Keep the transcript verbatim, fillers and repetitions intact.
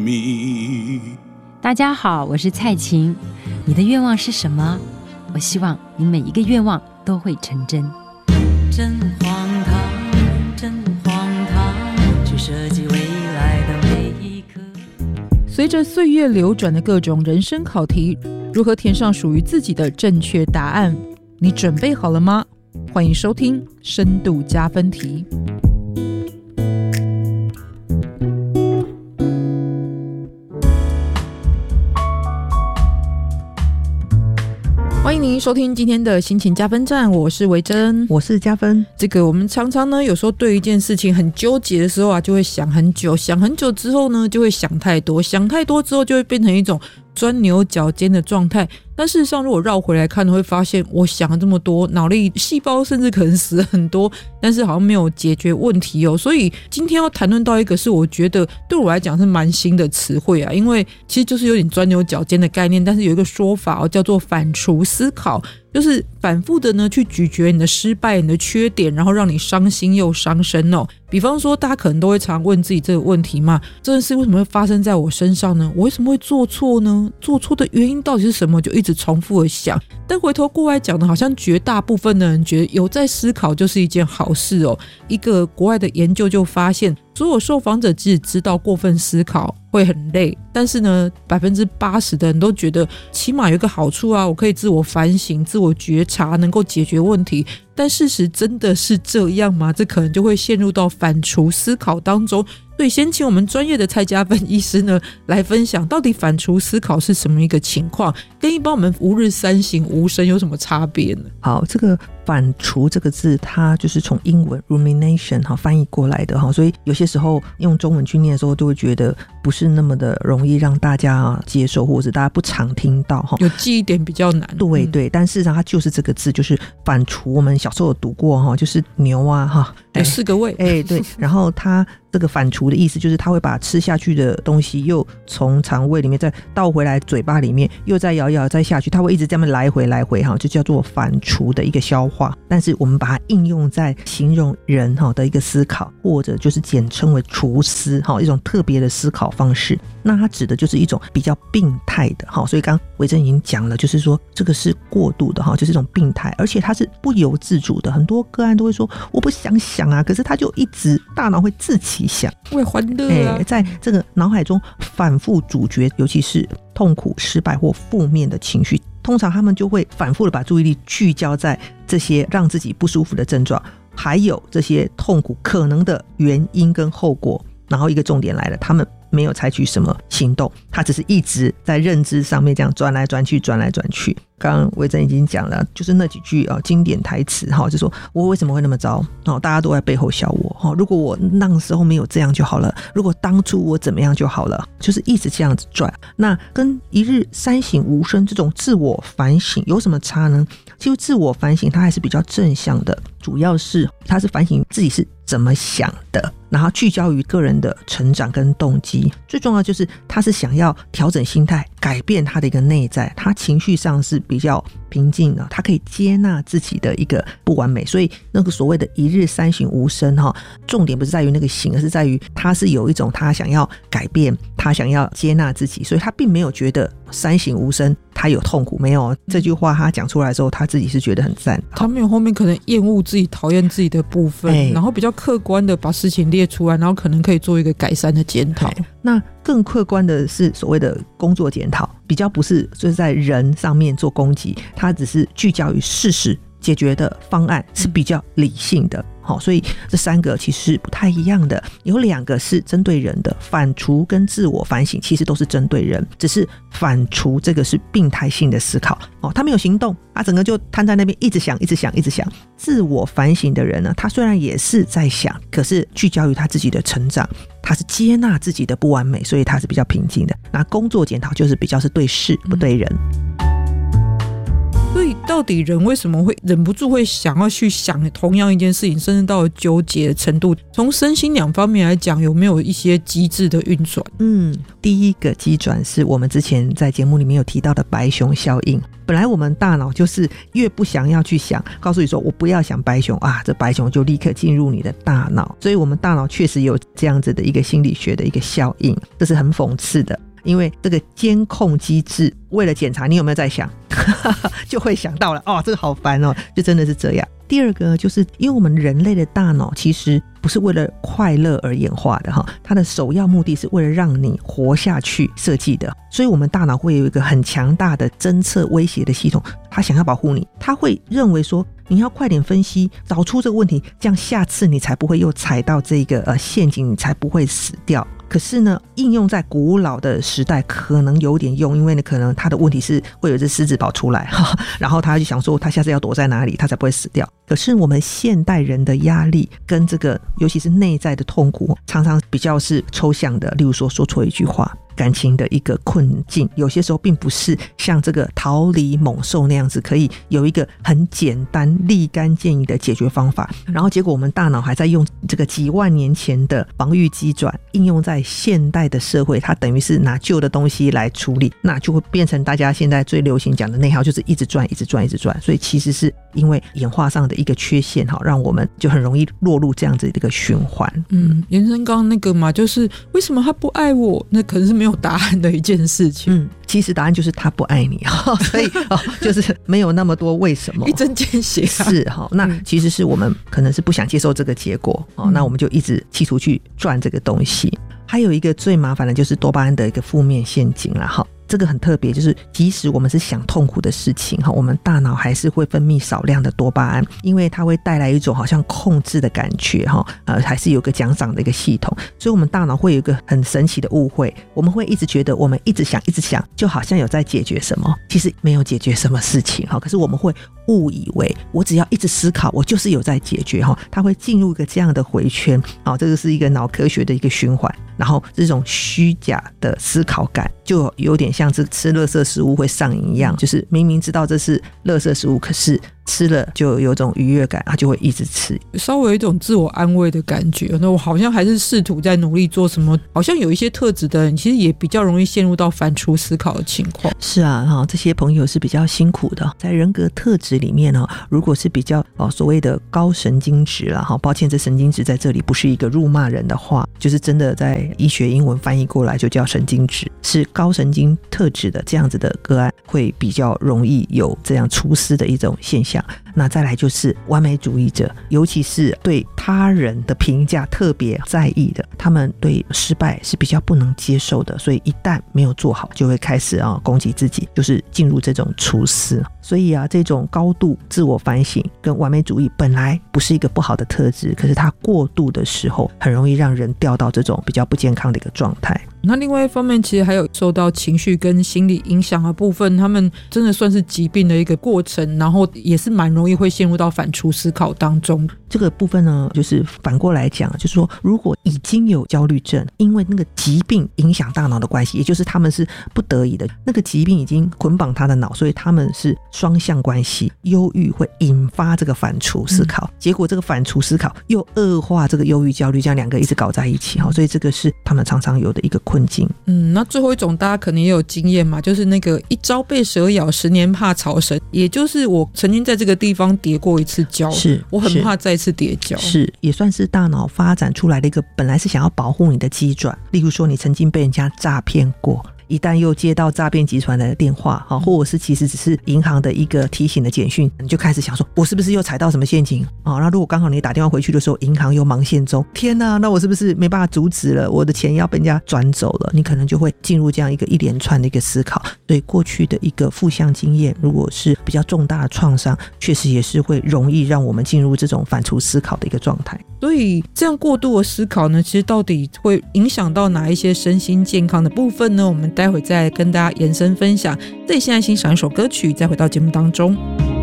me。 大家好，我是蔡琴。你的愿望是什么？我希望你每一个愿望都会成真。 真荒唐，真荒唐，去设计未来的每一刻。 随着岁月流转的各种人生考题，如何填上属于自己的正确答案？你准备好了吗？欢迎收听深度加分题。欢迎您收听今天的心情加分站，我是维珍， 我是加分。 这个我们常常呢，有时候对一件事情很纠结的时候啊，就会想很久，想很久之后呢，就会想太多，想太多之后就会变成一种钻牛角尖的状态。但事实上如果绕回来看，会发现我想了这么多，脑力细胞甚至可能死了很多，但是好像没有解决问题哦。所以今天要谈论到一个是我觉得对我来讲是蛮新的词汇啊，因为其实就是有点钻牛角尖的概念，但是有一个说法哦，叫做反刍思考，就是反复的呢去咀嚼你的失败、你的缺点，然后让你伤心又伤身哦。比方说大家可能都会常问自己这个问题嘛，这件事为什么会发生在我身上呢？我为什么会做错呢？做错的原因到底是什么？就一直重复的想。但回头过来讲呢，好像绝大部分的人觉得有在思考就是一件好事哦。一个国外的研究就发现，所有受访者即使知道过分思考会很累，但是呢 百分之八十 的人都觉得起码有一个好处啊，我可以自我反省、自我觉察，能够解决问题。但事实真的是这样吗？这可能就会陷入到反刍思考当中。所以先请我们专业的蔡家芬医师呢来分享，到底反刍思考是什么一个情况，跟一般我们吾日三省吾身有什么差别呢？ 好，这个反刍这个字它就是从英文 rumination 翻译过来的，所以有些时候用中文去念的时候就会觉得不是那么的容易让大家接受，或者大家不常听到， 有记忆点比较难。 对对、嗯、但事实上它就是这个字，就是反刍。我们小时候有读过，就是牛啊， 有四个胃， 哎，对，然后它这个反刍的意思就是它会把吃下去的东西又从肠胃里面再倒回来嘴巴里面，又再摇摇再下去，它会一直这么来回来回，就叫做反刍的一个消化。但是我们把它应用在形容人的一个思考，或者就是简称为刍思，一种特别的思考方式。那它指的就是一种比较病态的，所以刚刚维珍已经讲了，就是说这个是过度的，就是一种病态，而且它是不由自主的。很多个案都会说我不想想啊，可是他就一直大脑会自己想， 为欢乐啊、 欸、在这个脑海中反复咀嚼，尤其是痛苦、失败或负面的情绪，通常他们就会反复的把注意力聚焦在这些让自己不舒服的症状，还有这些痛苦可能的原因跟后果。然后一个重点来了，他们没有采取什么行动，他只是一直在认知上面这样转来转去转来转去。刚刚维珍已经讲了，就是那几句、哦、经典台词、哦、就说我为什么会那么糟、哦、大家都在背后笑我、哦、如果我那时候没有这样就好了，如果当初我怎么样就好了，就是一直这样子转。那跟一日三省吾身这种自我反省有什么差呢？其实自我反省它还是比较正向的，主要是它是反省自己是怎么想的，然后聚焦于个人的成长跟动机。最重要就是他是想要调整心态，改变他的一个内在，他情绪上是比较平静的，他可以接纳自己的一个不完美。所以那个所谓的一日三省吾身，重点不是在于那个省，而是在于他是有一种他想要改变，他想要接纳自己，所以他并没有觉得三省吾身他有痛苦，没有。这句话他讲出来之后，他自己是觉得很赞， 他没有后面可能厌恶自己、讨厌自己的部分、欸、然后比较客观的把事情列出来，然后可能可以做一个改善的检讨。 那更客观的是所谓的工作检讨，比较不是就是在人上面做攻击，它只是聚焦于事实，解决的方案是比较理性的。好，所以这三个其实是不太一样的，有两个是针对人的，反刍跟自我反省其实都是针对人，只是反刍这个是病态性的思考，哦，他没有行动，他整个就瘫在那边一直想一直想一直想。自我反省的人呢，他虽然也是在想，可是聚焦于他自己的成长，他是接纳自己的不完美，所以他是比较平静的。那工作检讨就是比较是对事不对人。 所以到底人为什么会忍不住会想要去想同样一件事情，甚至到了纠结的程度？从身心两方面来讲，有没有一些机制的运转？ 嗯，第一个机转是我们之前在节目里面有提到的白熊效应。本来我们大脑就是越不想要去想，告诉你说我不要想白熊啊，这白熊就立刻进入你的大脑。所以我们大脑确实有这样子的一个心理学的一个效应，这是很讽刺的。因为这个监控机制为了检查你有没有在想就会想到了，哦，这个好烦哦，就真的是这样。第二个就是因为我们人类的大脑其实不是为了快乐而演化的，它的首要目的是为了让你活下去设计的，所以我们大脑会有一个很强大的侦测威胁的系统，它想要保护你，它会认为说你要快点分析找出这个问题，这样下次你才不会又踩到这个呃陷阱，你才不会死掉。可是呢，应用在古老的时代可能有点用，因为呢可能他的问题是会有一只狮子跑出来，然后他就想说他下次要躲在哪里他才不会死掉。可是我们现代人的压力跟这个尤其是内在的痛苦常常比较是抽象的，例如说说错一句话，感情的一个困境，有些时候并不是像这个逃离猛兽那样子可以有一个很简单立竿见影的解决方法，然后结果我们大脑还在用这个几万年前的防御机转应用在现代的社会，它等于是拿旧的东西来处理，那就会变成大家现在最流行讲的内耗，就是一直转一直转一直转。所以其实是因为演化上的一个缺陷，让我们就很容易落入这样子的一个循环。 嗯，延伸刚刚那个嘛，就是为什么他不爱我，那可能是没有答案的一件事情。 嗯，其实答案就是他不爱你所以、哦、就是没有那么多为什么， 一针见血、啊、 是、哦、那其实是我们可能是不想接受这个结果、哦、那我们就一直企图去赚这个东西。还有一个最麻烦的就是多巴胺的一个负面陷阱啦，哈，这个很特别，就是即使我们是想痛苦的事情，我们大脑还是会分泌少量的多巴胺，因为它会带来一种好像控制的感觉，呃，还是有个奖赏的一个系统，所以我们大脑会有一个很神奇的误会，我们会一直觉得我们一直想一直想就好像有在解决什么，其实没有解决什么事情，可是我们会误以为我只要一直思考我就是有在解决，它会进入一个这样的回圈，这个是一个脑科学的一个循环，然后这种虚假的思考感就有点像是吃垃圾食物会上瘾一样，就是明明知道这是垃圾食物，可是吃了就有种愉悦感，他就会一直吃， 稍微有一种自我安慰的感觉。那我好像还是试图在努力做什么，好像有一些特质的人其实也比较容易陷入到反刍思考的情况。 是啊，这些朋友是比较辛苦的，在人格特质里面如果是比较所谓的高神经质啦，抱歉这神经质在这里不是一个辱骂人的话，就是真的在医学英文翻译过来就叫神经质，是高神经特质的这样子的个案会比较容易有这样出失的一种现象。那再来就是完美主义者，尤其是对他人的评价特别在意的，他们对失败是比较不能接受的，所以一旦没有做好就会开始啊攻击自己，就是进入这种出失。所以啊，这种高度自我反省跟完美主义本来不是一个不好的特质，可是它过度的时候很容易让人掉到这种比较不健康的一个状态。 那另外一方面其实还有受到情绪跟心理影响的部分，他们真的算是疾病的一个过程，然后也是蛮容易会陷入到反刍思考当中。 这个部分呢，就是反过来讲，就是说如果已经有焦虑症，因为那个疾病影响大脑的关系，也就是他们是不得已的，那个疾病已经捆绑他的脑，所以他们是双向关系，忧郁会引发这个反刍思考、嗯、结果这个反刍思考又恶化这个忧郁焦虑，这样两个一直搞在一起，所以这个是他们常常有的一个困境。 嗯，那最后一种大家可能也有经验嘛，就是那个一朝被蛇咬，十年怕草绳，也就是我曾经在这个地方跌过一次跤， 是我很怕再次跌跤， 是也算是大脑发展出来的一个本来是想要保护你的机转。例如说你曾经被人家诈骗过，一旦又接到诈骗集团来的电话，或者是其实只是银行的一个提醒的简讯，你就开始想说我是不是又踩到什么陷阱，那如果刚好你打电话回去的时候银行又忙线中，天哪，那我是不是没办法阻止了，我的钱要被人家转走了，你可能就会进入这样一个一连串的一个思考。所以过去的一个负向经验如果是比较重大的创伤，确实也是会容易让我们进入这种反刍思考的一个状态。 所以这样过度的思考呢，其实到底会影响到哪一些身心健康的部分呢？我们待会再跟大家延伸分享。这里现在欣赏一首歌曲，再回到节目当中。